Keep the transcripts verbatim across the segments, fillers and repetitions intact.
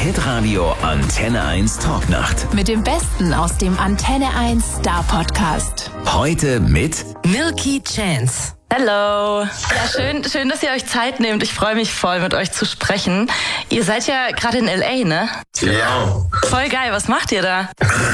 Hitradio Antenne eins Talknacht. Mit dem Besten aus dem Antenne eins Star Podcast. Heute mit Milky Chance. Hallo. Ja, schön, schön, dass ihr euch Zeit nehmt. Ich freue mich voll, mit euch zu sprechen. Ihr seid ja gerade in L A, ne? Ja. Voll geil. Was macht ihr da?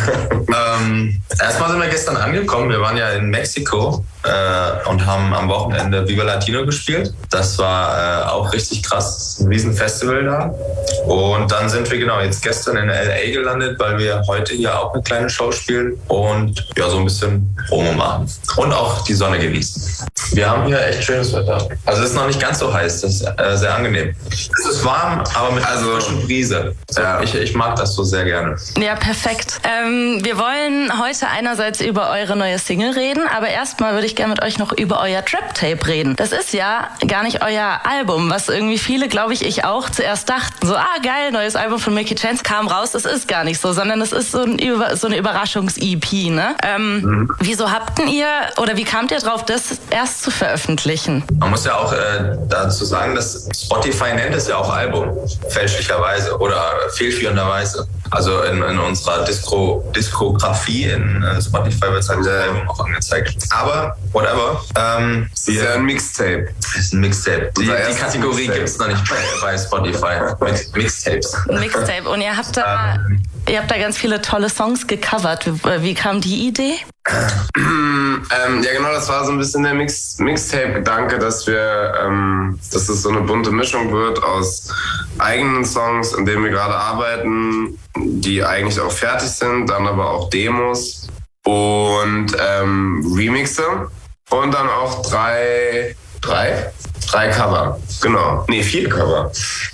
ähm, erstmal sind wir gestern angekommen. Wir waren ja in Mexiko äh, und haben am Wochenende Viva Latino gespielt. Das war äh, auch richtig krass. Ein riesen Festival da. Und dann sind wir genau jetzt gestern in L A gelandet, weil wir heute hier auch eine kleine Show spielen und ja, so ein bisschen Promo machen. Und auch die Sonne genießen. Wir haben hier echt schönes Wetter. Also es ist noch nicht ganz so heiß, das ist äh, sehr angenehm. Es ist warm, aber mit einer also, frischen Brise. So, ja. ich, ich mag das so sehr gerne. Ja, perfekt. Ähm, wir wollen heute einerseits über eure neue Single reden, aber erstmal würde ich gerne mit euch noch über euer Trap-Tape reden. Das ist ja gar nicht euer Album, was irgendwie viele, glaube ich, ich auch zuerst dachten. So, ah geil, neues Album von Milky Chance kam raus. Das ist gar nicht so, sondern es ist so, ein Über, so eine Überraschungs-E P. Ne? Ähm, mhm. Wieso habt ihr, oder wie kamt ihr drauf, das erst zu veröffentlichen? Man muss ja auch äh, dazu sagen, dass Spotify nennt es ja auch Album, fälschlicherweise oder fehlführenderweise. Also in, in unserer Diskro, Diskografie in äh, Spotify wird es halt als Album auch angezeigt. Aber, whatever. Ähm, das ist ja ein Mixtape. Das ist ein Mixtape. Die, die Kategorie gibt es noch nicht bei, bei Spotify. Mit Mixtapes. Mixtape. Und ihr habt da, ähm, ihr habt da ganz viele tolle Songs gecovert. Wie, wie kam die Idee? ähm, ja genau, das war so ein bisschen der Mix, Mixtape-Gedanke, dass wir, ähm, dass es so eine bunte Mischung wird aus eigenen Songs, an denen wir gerade arbeiten, die eigentlich auch fertig sind, dann aber auch Demos und ähm, Remixe und dann auch drei, drei, drei Cover, genau, nee vier Cover.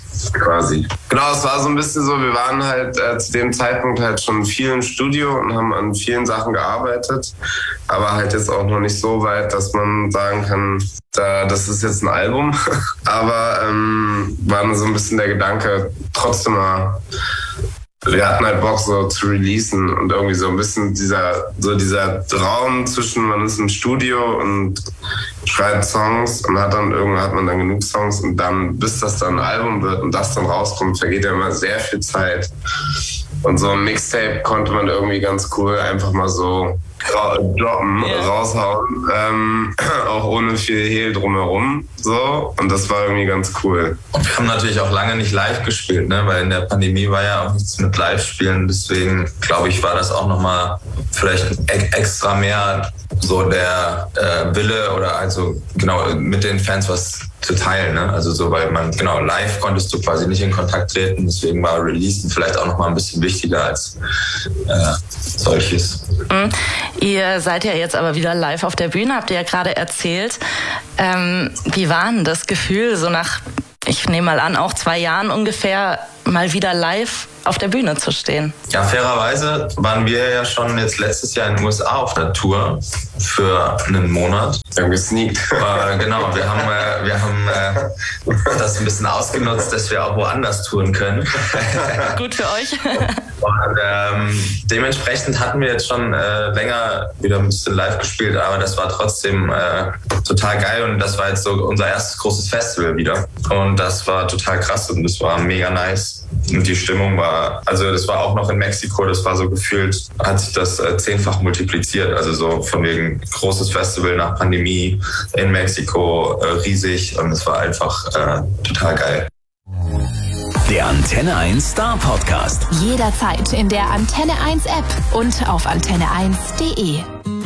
Quasi. Genau, es war so ein bisschen so, wir waren halt äh, zu dem Zeitpunkt halt schon viel im Studio und haben an vielen Sachen gearbeitet, aber halt jetzt auch noch nicht so weit, dass man sagen kann, da, das ist jetzt ein Album. aber ähm, war so ein bisschen der Gedanke, trotzdem mal, wir hatten halt Bock so zu releasen und irgendwie so ein bisschen dieser, so dieser Raum zwischen, man ist im Studio und schreibt Songs und hat dann irgendwann hat man dann genug Songs und dann, bis das dann ein Album wird und das dann rauskommt, vergeht ja immer sehr viel Zeit. Und so ein Mixtape konnte man irgendwie ganz cool einfach mal so droppen, yeah. raushauen, ähm, auch ohne viel Hehl drumherum, so, und das war irgendwie ganz cool. Und wir haben natürlich auch lange nicht live gespielt, ne, weil in der Pandemie war ja auch nichts mit Live-Spielen, deswegen glaube ich, war das auch nochmal vielleicht extra mehr so der äh, Wille oder also genau mit den Fans was zu teilen, ne? Also so, weil man, genau, live konntest du quasi nicht in Kontakt treten, deswegen war Releasen vielleicht auch nochmal ein bisschen wichtiger als äh, solches. Mhm. Ihr seid ja jetzt aber wieder live auf der Bühne, habt ihr ja gerade erzählt. Ähm, wie war denn das Gefühl, so nach, ich nehme mal an, auch zwei Jahren ungefähr, mal wieder live auf der Bühne zu stehen? Ja, fairerweise waren wir ja schon jetzt letztes Jahr in den U S A auf der Tour für einen Monat. Wir haben gesneakt. Äh, genau, wir haben, äh, wir haben äh, das ein bisschen ausgenutzt, dass wir auch woanders touren können. Gut für euch. Und, ähm, dementsprechend hatten wir jetzt schon äh, länger wieder ein bisschen live gespielt, aber das war trotzdem äh, total geil und das war jetzt so unser erstes großes Festival wieder. Und das war total krass und das war mega nice. Und die Stimmung war, also das war auch noch in Mexiko, das war so gefühlt, hat sich das äh, zehnfach multipliziert. Also so von wegen großes Festival nach Pandemie in Mexiko, äh, riesig und es war einfach äh, total geil. Der Antenne eins Star Podcast. Jederzeit in der Antenne eins App und auf antenne eins punkt de.